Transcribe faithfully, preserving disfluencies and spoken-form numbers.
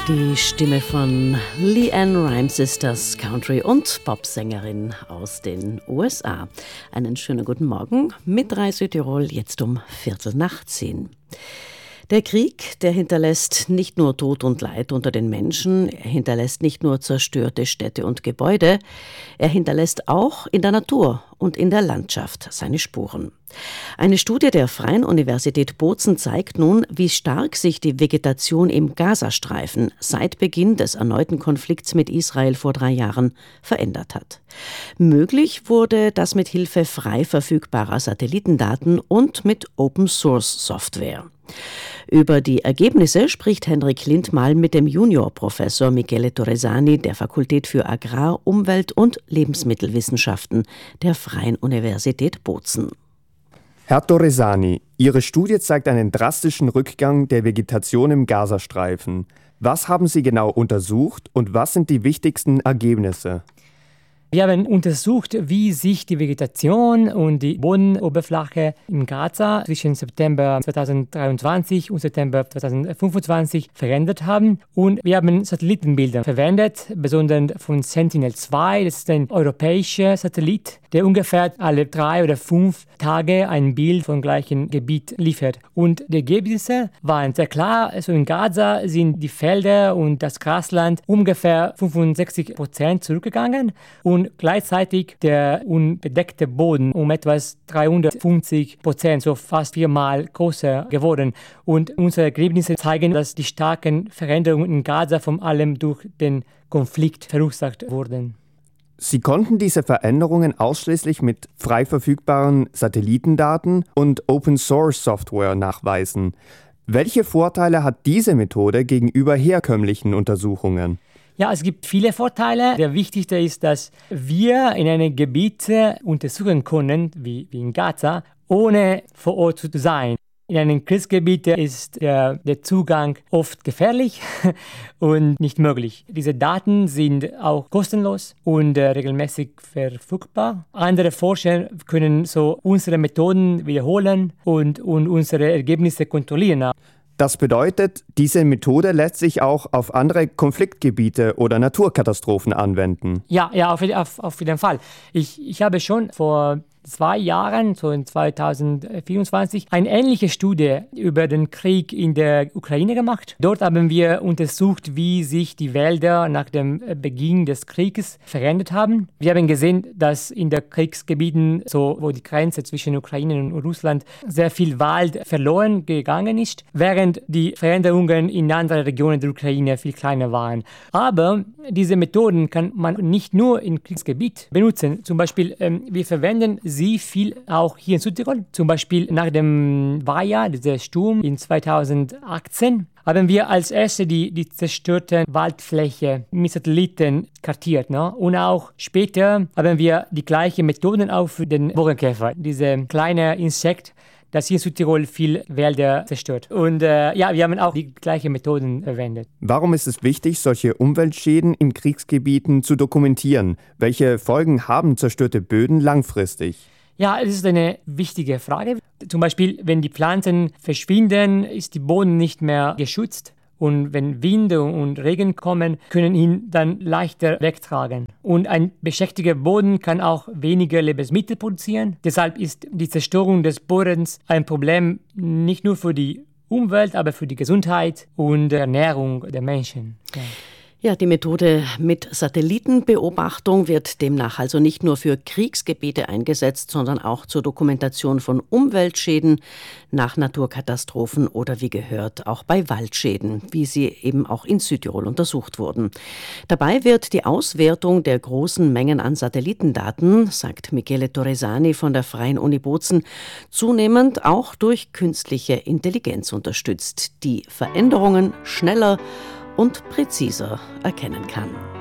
Die Stimme von LeAnn Rimes ist das Country- und Popsängerin aus den U S A. Einen schönen guten Morgen mit Rai Südtirol, jetzt um Viertel nach zehn. Der Krieg, der hinterlässt nicht nur Tod und Leid unter den Menschen, er hinterlässt nicht nur zerstörte Städte und Gebäude, er hinterlässt auch in der Natur und in der Landschaft seine Spuren. Eine Studie der Freien Universität Bozen zeigt nun, wie stark sich die Vegetation im Gazastreifen seit Beginn des erneuten Konflikts mit Israel vor drei Jahren verändert hat. Möglich wurde das mit Hilfe frei verfügbarer Satellitendaten und mit Open-Source-Software. Über die Ergebnisse spricht Hendrik Lindmal mit dem Juniorprofessor Michele Torresani der Fakultät für Agrar-, Umwelt- und Lebensmittelwissenschaften der Freien Universität Bozen. Herr Torresani, Ihre Studie zeigt einen drastischen Rückgang der Vegetation im Gazastreifen. Was haben Sie genau untersucht und was sind die wichtigsten Ergebnisse? Wir haben untersucht, wie sich die Vegetation und die Bodenoberfläche in Gaza zwischen September zweitausenddreiundzwanzig und September zweitausendfünfundzwanzig verändert haben. Und wir haben Satellitenbilder verwendet, besonders von Sentinel zwei. Das ist ein europäischer Satellit, der ungefähr alle drei oder fünf Tage ein Bild vom gleichen Gebiet liefert. Und die Ergebnisse waren sehr klar. Also in Gaza sind die Felder und das Grasland ungefähr fünfundsechzig Prozent zurückgegangen und gleichzeitig der unbedeckte Boden um etwas dreihundertfünfzig Prozent, so fast viermal größer geworden. Und unsere Ergebnisse zeigen, dass die starken Veränderungen in Gaza vor allem durch den Konflikt verursacht wurden. Sie konnten diese Veränderungen ausschließlich mit frei verfügbaren Satellitendaten und Open-Source-Software nachweisen. Welche Vorteile hat diese Methode gegenüber herkömmlichen Untersuchungen? Ja, es gibt viele Vorteile. Der wichtigste ist, dass wir in einem Gebiet untersuchen können, wie, wie in Gaza, ohne vor Ort zu sein. In einem Kriegsgebiet ist der, der Zugang oft gefährlich und nicht möglich. Diese Daten sind auch kostenlos und äh, regelmäßig verfügbar. Andere Forscher können so unsere Methoden wiederholen und, und unsere Ergebnisse kontrollieren. Das bedeutet, diese Methode lässt sich auch auf andere Konfliktgebiete oder Naturkatastrophen anwenden. Ja, ja, auf, auf, auf jeden Fall. Ich, ich habe schon vor zwei Jahren, so in zweitausendvierundzwanzig, eine ähnliche Studie über den Krieg in der Ukraine gemacht. Dort haben wir untersucht, wie sich die Wälder nach dem Beginn des Krieges verändert haben. Wir haben gesehen, dass in den Kriegsgebieten, so wo die Grenze zwischen Ukraine und Russland, sehr viel Wald verloren gegangen ist, während die Veränderungen in anderen Regionen der Ukraine viel kleiner waren. Aber diese Methoden kann man nicht nur im Kriegsgebiet benutzen. Zum Beispiel, ähm, wir verwenden sie viel auch hier in Südtirol. Zum Beispiel nach dem Vaja, dieser Sturm in zweitausendachtzehn, haben wir als erste die, die zerstörte Waldfläche mit Satelliten kartiert. Ne? Und auch später haben wir die gleichen Methoden auch für den Borkenkäfer, diese kleine Insekt, das hier in Südtirol viel Wälder zerstört. Und äh, ja, wir haben auch die gleichen Methoden verwendet. Warum ist es wichtig, solche Umweltschäden in Kriegsgebieten zu dokumentieren? Welche Folgen haben zerstörte Böden langfristig? Ja, es ist eine wichtige Frage. Zum Beispiel, wenn die Pflanzen verschwinden, ist die Boden nicht mehr geschützt. Und wenn Winde und Regen kommen, können ihn dann leichter wegtragen. Und ein beschädigter Boden kann auch weniger Lebensmittel produzieren. Deshalb ist die Zerstörung des Bodens ein Problem nicht nur für die Umwelt, aber für die Gesundheit und die Ernährung der Menschen. Ja. Ja, die Methode mit Satellitenbeobachtung wird demnach also nicht nur für Kriegsgebiete eingesetzt, sondern auch zur Dokumentation von Umweltschäden nach Naturkatastrophen oder wie gehört auch bei Waldschäden, wie sie eben auch in Südtirol untersucht wurden. Dabei wird die Auswertung der großen Mengen an Satellitendaten, sagt Michele Torresani von der Freien Uni Bozen, zunehmend auch durch künstliche Intelligenz unterstützt, die Veränderungen schneller und präziser erkennen kann.